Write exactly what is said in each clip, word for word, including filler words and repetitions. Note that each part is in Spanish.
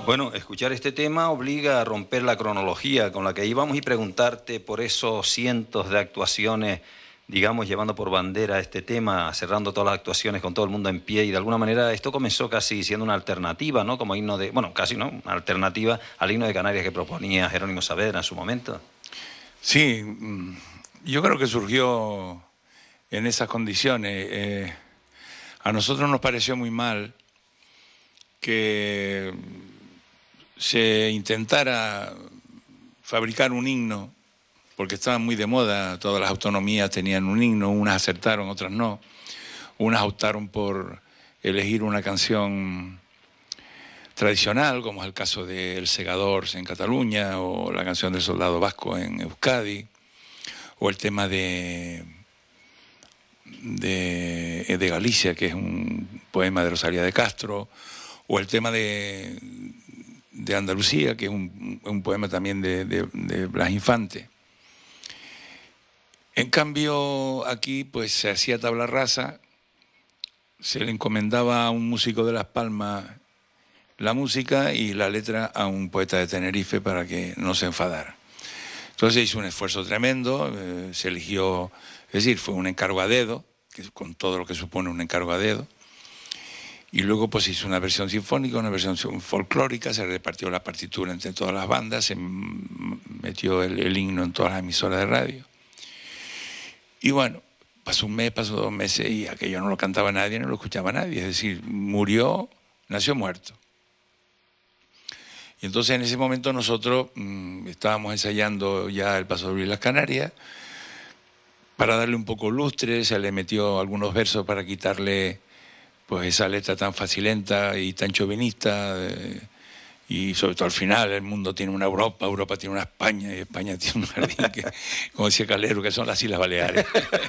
Bueno, escuchar este tema obliga a romper la cronología con la que íbamos y preguntarte por esos cientos de actuaciones, digamos, llevando por bandera este tema, cerrando todas las actuaciones con todo el mundo en pie, y de alguna manera esto comenzó casi siendo una alternativa, ¿no? Como himno de, bueno, casi no, una alternativa al himno de Canarias que proponía Jerónimo Saavedra en su momento. Sí, yo creo que surgió en esas condiciones. Eh, a nosotros nos pareció muy mal que se intentara fabricar un himno, porque estaban muy de moda, todas las autonomías tenían un himno, unas acertaron, otras no, unas optaron por elegir una canción tradicional, como es el caso de El Segador en Cataluña, o la canción del Soldado Vasco en Euskadi, o el tema de, de, de Galicia, que es un poema de Rosalía de Castro, o el tema de, de Andalucía, que es un, un poema también de, de, de Blas Infante. En cambio, aquí pues se hacía tabla rasa, se le encomendaba a un músico de Las Palmas la música y la letra a un poeta de Tenerife para que no se enfadara. Entonces se hizo un esfuerzo tremendo, eh, se eligió, es decir, fue un encargo a dedo, que, con todo lo que supone un encargo a dedo, y luego pues hizo una versión sinfónica, una versión folclórica, se repartió la partitura entre todas las bandas, se metió el, el himno en todas las emisoras de radio. Y bueno, pasó un mes, pasó dos meses y aquello no lo cantaba nadie, no lo escuchaba nadie, es decir, murió, nació muerto. Y entonces en ese momento nosotros mmm, estábamos ensayando ya el Paso Doble y las Canarias. Para darle un poco lustre, se le metió algunos versos para quitarle pues esa letra tan facilenta y tan chauvinista. Eh, y sobre todo al final, el mundo tiene una Europa, Europa tiene una España, y España tiene un jardín que, como decía Calero, que son las Islas Baleares.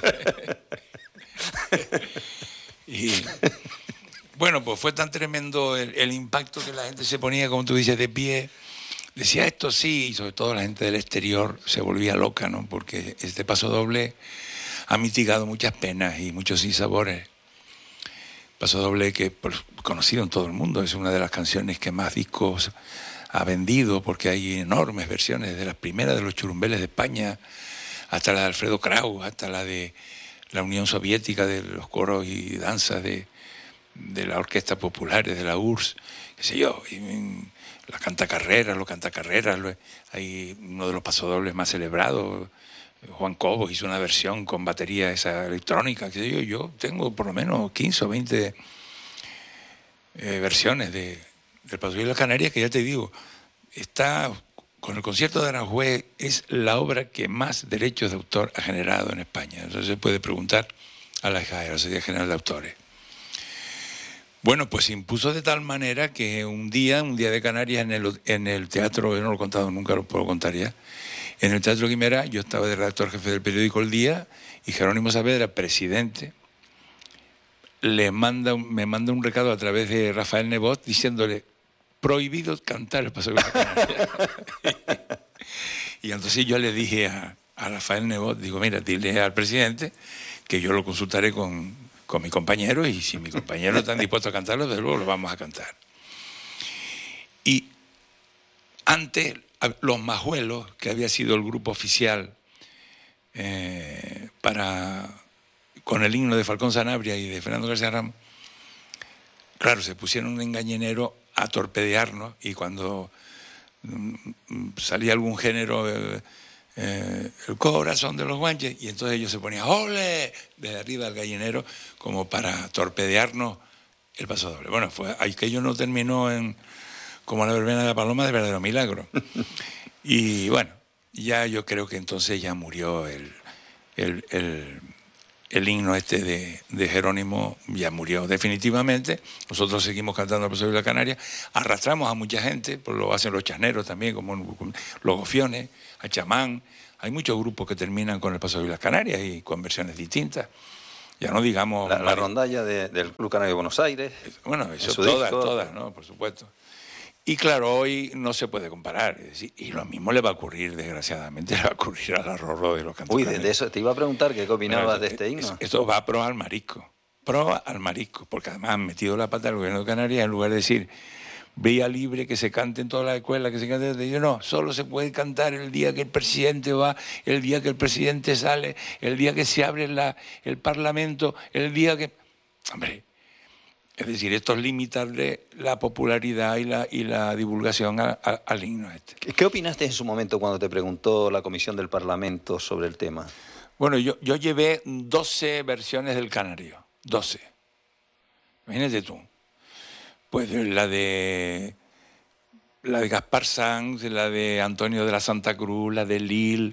Y bueno, pues fue tan tremendo el, el impacto que la gente se ponía, como tú dices, de pie. Decía esto sí, y sobre todo la gente del exterior se volvía loca, ¿no? Porque este Paso Doble ha mitigado muchas penas y muchos sinsabores. Paso Doble que pues, conocido en todo el mundo, es una de las canciones que más discos ha vendido, porque hay enormes versiones, de las primeras de los churumbeles de España, hasta la de Alfredo Kraus, hasta la de la Unión Soviética, de los coros y danzas de... de las orquestas populares, de la U R S S, qué sé yo, y la canta Carreras, lo canta Carreras, lo, hay uno de los pasodobles más celebrados, Juan Cobos hizo una versión con batería esa electrónica, qué sé yo, yo tengo por lo menos quince o veinte eh, versiones de, del Pasodoble de las Canarias, que ya te digo, está con el concierto de Aranjuez, es la obra que más derechos de autor ha generado en España. Entonces se puede preguntar a la Sociedad General de Autores. Bueno, pues se impuso de tal manera que un día, un día de Canarias en el, en el teatro, yo no lo he contado nunca, lo puedo contar ya, en el Teatro Guimerá, yo estaba de redactor jefe del periódico El Día, y Jerónimo Saavedra, presidente, le manda, me manda un recado a través de Rafael Nebot diciéndole, prohibido cantar el Paso de la Canaria. Y entonces yo le dije a, a Rafael Nebot, digo, mira, dile al presidente que yo lo consultaré con... con mi compañero, y si mi compañero está dispuesto a cantarlo, desde luego lo vamos a cantar. Y antes, Los Majuelos, que había sido el grupo oficial eh, para, con el himno de Falcón Sanabria y de Fernando García Ramos, claro, se pusieron un engañinero a torpedearnos, y cuando mm, salía algún género... Eh, Eh, el corazón de los guanches, y entonces ellos se ponían ¡ole! Desde arriba del gallinero, como para torpedearnos el Paso Doble. Bueno, fue aquello no terminó en como la verbena de la paloma, de verdadero milagro. Y bueno, ya yo creo que entonces ya murió el, el, el, el himno este de, de Jerónimo, ya murió definitivamente. Nosotros seguimos cantando el Paso Doble de la Canaria, arrastramos a mucha gente, pues lo hacen los chasneros también, como los gofiones, a chamán. Hay muchos grupos que terminan con el Paso de las Canarias y con versiones distintas. Ya no digamos... La, la rondalla de, del Club Canario de Buenos Aires. Bueno, eso todas, disco. todas, ¿no? Por supuesto. Y claro, hoy no se puede comparar. Es decir, y lo mismo le va a ocurrir, desgraciadamente, le va a ocurrir al Arrorró de los Cantos. Uy, de eso te iba a preguntar, ¿qué opinabas bueno, de este himno? Esto va pro al marisco. Pro al marisco. Porque además han metido la pata al gobierno de Canarias, en lugar de decir... vía libre, que se cante en todas las escuelas, que se cante. Yo no, solo se puede cantar el día que el presidente va, el día que el presidente sale, el día que se abre la, el Parlamento, el día que... Hombre, es decir, esto es limitarle la popularidad y la, y la divulgación a, a, al himno este. ¿Qué, ¿Qué opinaste en su momento cuando te preguntó la Comisión del Parlamento sobre el tema? Bueno, yo, yo llevé doce versiones del Canario, doce. Imagínate tú. Pues la de la de Gaspar Sanz, la de Antonio de la Santa Cruz, la de Lille.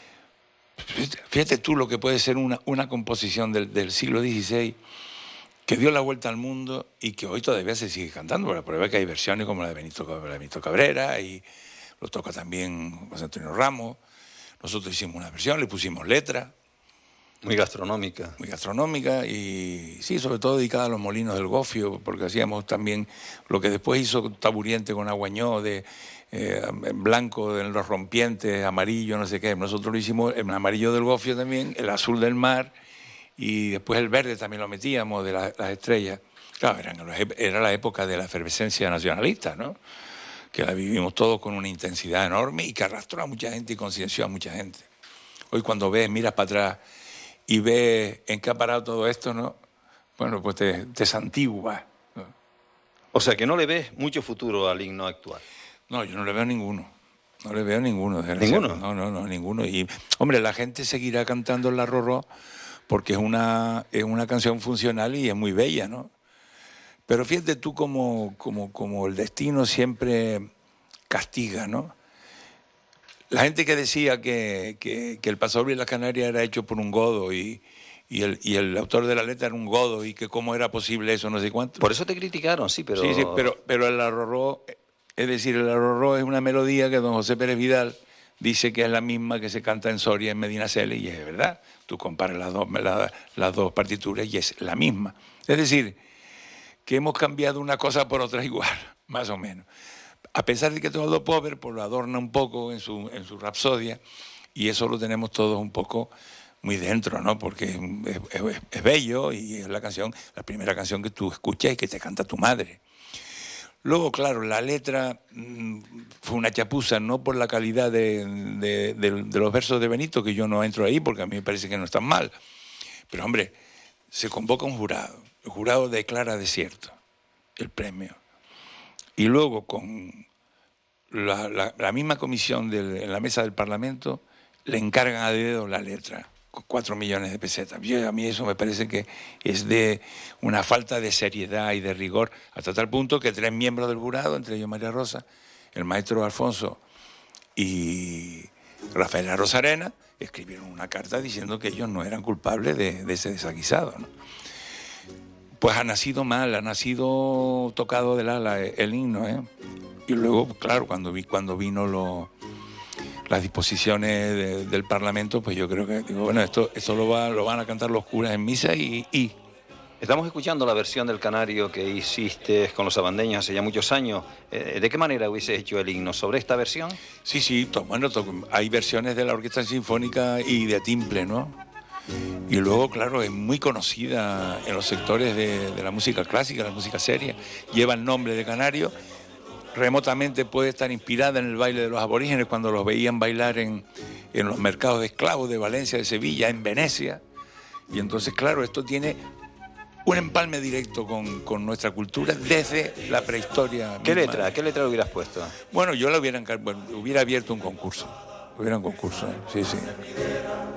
Fíjate tú lo que puede ser una, una composición del, del siglo dieciséis que dio la vuelta al mundo y que hoy todavía se sigue cantando. Por la prueba que hay versiones como la de Benito, la de Benito Cabrera, y lo toca también José Antonio Ramos. Nosotros hicimos una versión, le pusimos letra. Muy gastronómica. Muy gastronómica y sí, sobre todo dedicada a los molinos del Gofio, porque hacíamos también lo que después hizo Taburiente con Aguañó, de eh, blanco de los rompientes, amarillo, no sé qué. Nosotros lo hicimos en amarillo del Gofio también, el azul del mar, y después el verde también lo metíamos, de la, las estrellas. Claro, eran, era la época de la efervescencia nacionalista, ¿no? Que la vivimos todos con una intensidad enorme y que arrastró a mucha gente y concienció a mucha gente. Hoy cuando ves, miras para atrás y ves en qué ha parado todo esto, ¿no? Bueno, pues te, te santigua, ¿no? O sea, que no le ves mucho futuro al himno actual. No, yo no le veo ninguno. No le veo ninguno. ¿Ninguno? No, no, no, ninguno. Y, hombre, la gente seguirá cantando La Rorró porque es una, es una canción funcional y es muy bella, ¿no? Pero fíjate tú como, como, como el destino siempre castiga, ¿no? La gente que decía que, que, que el Paso de las Canarias era hecho por un godo y, y, el, y el autor de la letra era un godo y que cómo era posible eso, no sé cuánto. Por eso te criticaron, sí, pero... Sí, sí, pero, pero el arrorró, es decir, el arrorró es una melodía que don José Pérez Vidal dice que es la misma que se canta en Soria, en Medinaceli, y es verdad. Tú comparas las dos, la, las dos partituras y es la misma. Es decir, que hemos cambiado una cosa por otra igual, más o menos. A pesar de que todo Pover pues lo adorna un poco en su, en su rapsodia, y eso lo tenemos todos un poco muy dentro, ¿no? Porque es, es, es bello y es la canción, la primera canción que tú escuchas y que te canta tu madre. Luego, claro, la letra mmm, fue una chapuza, no por la calidad de, de, de, de los versos de Benito, que yo no entro ahí porque a mí me parece que no están mal. Pero, hombre, se convoca un jurado. El jurado declara desierto el premio. Y luego, con la, la, la misma comisión de, en la mesa del Parlamento, le encargan a dedo la letra, con cuatro millones de pesetas. Yo, a mí eso me parece que es de una falta de seriedad y de rigor, hasta tal punto que tres miembros del jurado, entre ellos María Rosa, el maestro Alfonso y Rafael Rosarena, escribieron una carta diciendo que ellos no eran culpables de, de ese desaguisado, ¿no? Pues ha nacido mal, ha nacido tocado del ala el himno, ¿eh? Y luego, claro, cuando, vi, cuando vino lo, las disposiciones de, del Parlamento, pues yo creo que, digo, bueno, esto, esto lo, va, lo van a cantar los curas en misa y, y... Estamos escuchando la versión del Canario que hiciste con los abandeños hace ya muchos años. ¿De qué manera hubiese hecho el himno? ¿Sobre esta versión? Sí, sí, to, bueno, to, hay versiones de la Orquesta Sinfónica y de timple, ¿no? Y luego, claro, es muy conocida en los sectores de, de la música clásica, la música seria. Lleva el nombre de Canario. Remotamente puede estar inspirada en el baile de los aborígenes cuando los veían bailar en, en los mercados de esclavos de Valencia, de Sevilla, en Venecia. Y entonces, claro, esto tiene un empalme directo con, con nuestra cultura desde la prehistoria. ¿Qué misma. letra? ¿Qué letra le hubieras puesto? Bueno, yo la hubiera, bueno, hubiera abierto un concurso. Hubiera un concurso, ¿eh? Sí, sí.